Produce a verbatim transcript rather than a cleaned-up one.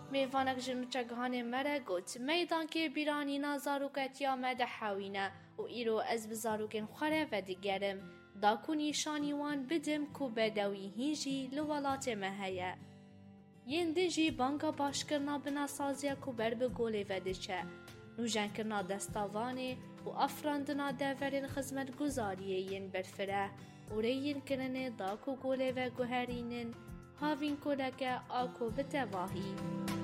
میوانک جنوچه گهانه مره گوت میدان که بیرانی نا زاروکتیا مده حاوینه و ایرو از بزاروکن خوره و دیگرم دا کنی شانیوان بدم کو بدوی هیجی لولات مهیه. ین دیجی بانگا باش کرنا بنا سازیا کو بر بگوله و دیچه. نوجن کرنا دستاوانه و افراندنا دورین خزمت گزاریه ین برفره و ریین کرنه دا کو گوله و گوهرینن هاوین کلکه آکو بتواهی.